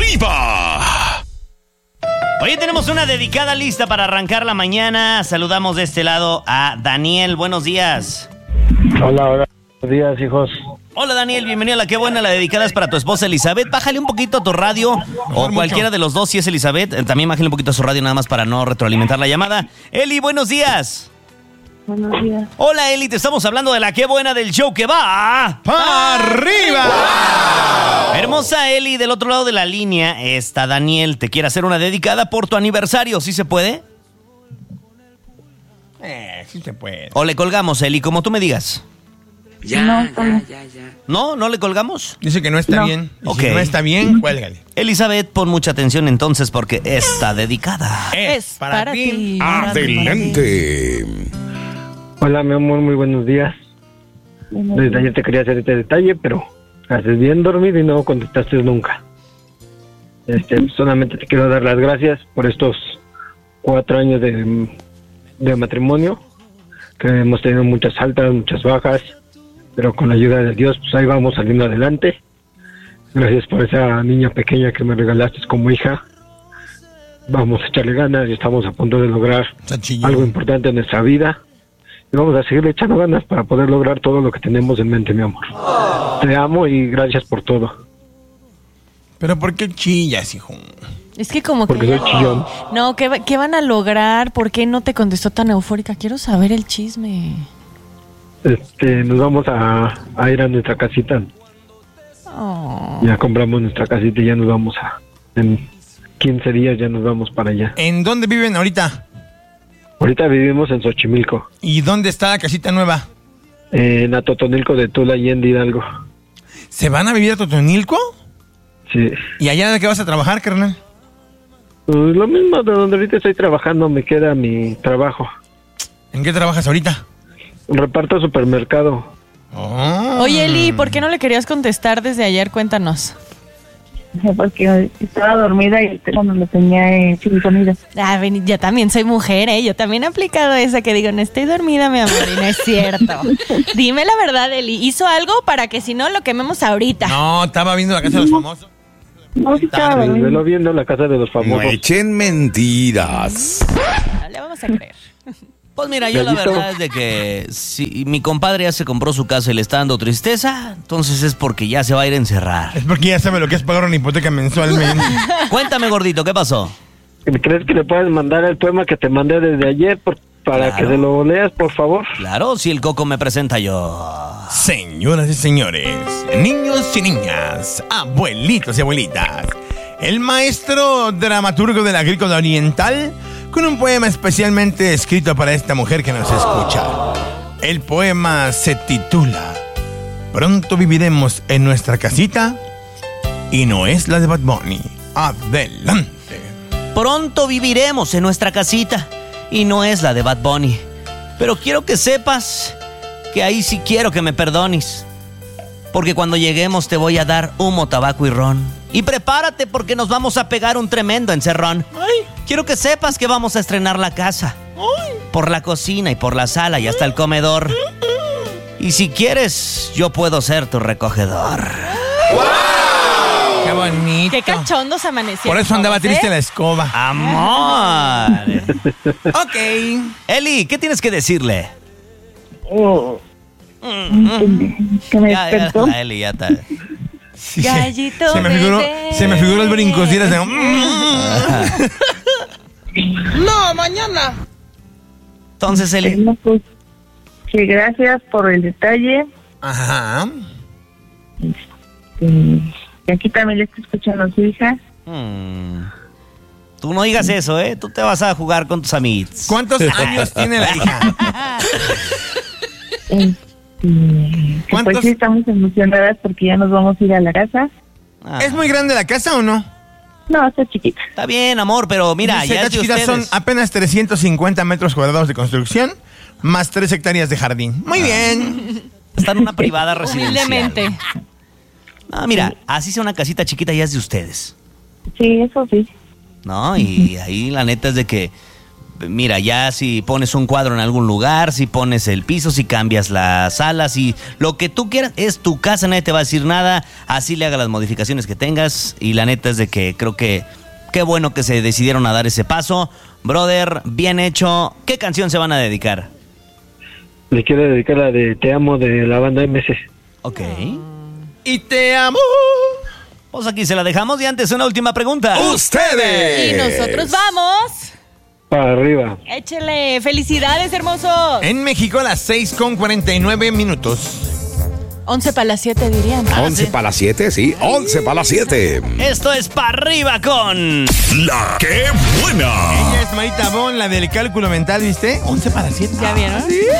arriba. Oye, tenemos una dedicada lista para arrancar la mañana. Saludamos de este lado a Daniel. Buenos días. Hola, buenos días, hijos. Hola, Daniel, bienvenido a La Qué Buena. La dedicada es para tu esposa Elizabeth. Bájale un poquito a tu radio, o cualquiera de los dos, si es Elizabeth. También bájale un poquito a su radio, nada más para no retroalimentar la llamada. Eli, buenos días. Buenos días. Hola, Eli, te estamos hablando de La Qué Buena, del show que va ¡para arriba! ¡Wow! Hermosa Eli, del otro lado de la línea está Daniel. Te quiere hacer una dedicada por tu aniversario, ¿sí se puede? Sí se puede. O le colgamos, Eli, como tú me digas. Ya. ¿No le colgamos? Dice que no está bien. Y Ok. si no está bien, cuélgale. Elizabeth, pon mucha atención entonces porque está dedicada. Es para ti. Adelante. Hola, mi amor, muy buenos días. Desde ayer te quería hacer este detalle, pero haces bien dormido y no contestaste nunca. Solamente te quiero dar las gracias por estos 4 años de matrimonio, que hemos tenido muchas altas, muchas bajas, pero con la ayuda de Dios, pues ahí vamos saliendo adelante. Gracias por esa niña pequeña que me regalaste como hija. Vamos a echarle ganas y estamos a punto de lograr algo importante en nuestra vida. Y vamos a seguirle echando ganas para poder lograr todo lo que tenemos en mente, mi amor. Te amo y gracias por todo. Pero ¿por qué chillas, hijo? Es que como Porque que... soy chillón. No, ¿qué van a lograr? ¿Por qué no te contestó tan eufórica? Quiero saber el chisme. Nos vamos a ir a nuestra casita. Oh. Ya compramos nuestra casita y ya nos vamos en 15 días ya nos vamos para allá. ¿En dónde viven ahorita? Ahorita vivimos en Xochimilco. ¿Y dónde está la casita nueva? En Atotonilco de Tula y en Hidalgo. ¿Se van a vivir a Totonilco? Sí. ¿Y allá de qué vas a trabajar, carnal? Pues lo mismo de donde ahorita estoy trabajando, me queda mi trabajo. ¿En qué trabajas ahorita? Reparto supermercado. Oh. Oye, Eli, ¿por qué no le querías contestar desde ayer? Cuéntanos. Porque estaba dormida y el teléfono lo tenía sin sonido. Ah, ven, yo también soy mujer, ¿eh? Yo también he aplicado esa que digo, no estoy dormida, mi amor, y no es cierto. Dime la verdad, Eli. ¿Hizo algo para que si no lo quememos ahorita? No, estaba viendo La Casa de los Famosos. No, sí estaba Me dormida. velo viendo la casa de los No famosos. echen mentiras. No le vamos a creer. Pues mira, yo la verdad es de que si mi compadre ya se compró su casa y le está dando tristeza, entonces es porque ya se va a ir a encerrar. Es porque ya sabe lo que es pagar una hipoteca mensualmente. Cuéntame, gordito, ¿qué pasó? ¿Crees que le puedes mandar el poema que te mandé desde ayer para Claro. que se lo leas, por favor? Claro, si el coco me presenta yo. Señoras y señores, niños y niñas, abuelitos y abuelitas, el maestro dramaturgo del Agrícola Oriental con un poema especialmente escrito para esta mujer que nos escucha. El poema se titula Pronto viviremos en nuestra casita y no es la de Bad Bunny. Adelante. Pronto viviremos en nuestra casita y no es la de Bad Bunny. Pero quiero que sepas que ahí sí quiero que me perdones. Porque cuando lleguemos te voy a dar humo, tabaco y ron. Y prepárate porque nos vamos a pegar un tremendo encerrón. Quiero que sepas que vamos a estrenar la casa. Por la cocina y por la sala y hasta el comedor. Y si quieres, yo puedo ser tu recogedor. ¡Qué bonito! Qué cachondos amanecieron. Por eso andaba todos, ¿eh? triste la escoba. ¡Amor! Ok. Eli, ¿qué tienes que decirle? Que me despertó. La Eli ya está. Sí, Gallito se me figuró los brincos y eras de... No, mañana. Entonces, Eli, No, pues, que gracias por el detalle. Ajá. Que aquí también le está escuchando a su hija. tú no digas eso, ¿eh? Tú te vas a jugar con tus amigos. ¿Cuántos años tiene la hija? Pues sí, estamos emocionadas porque ya nos vamos a ir a la casa. ¿Es muy grande la casa o no? No, está chiquita. Está bien, amor, pero mira, Dice, ya las es de chiquitas ustedes. son apenas 350 metros cuadrados de construcción, más 3 hectáreas de jardín. Muy bien. Está en una privada residencial. Humildemente. No, mira, así sea una casita chiquita ya es de ustedes, Sí, eso sí. ¿no? Y ahí la neta es de que mira, ya si pones un cuadro en algún lugar, si pones el piso, si cambias las salas, si lo que tú quieras, es tu casa, nadie te va a decir nada, así le haga las modificaciones que tengas, y la neta es de que creo que qué bueno que se decidieron a dar ese paso. Brother, bien hecho. ¿Qué canción se van a dedicar? Le quiero dedicar la de Te Amo de la banda MC. Ok. Y te amo. Pues aquí se la dejamos y antes una última pregunta. ¡Ustedes! Y nosotros vamos. Para arriba. Échele. Felicidades, hermosos. En México a las 6:49. 11 para las 7 dirían. 11 para las 7, sí. 11 para las 7. Esto es Pa' Arriba con... La que buena. Ella es Marita Bon, la del cálculo mental, ¿viste? 11 para 7. ¿Ya vieron?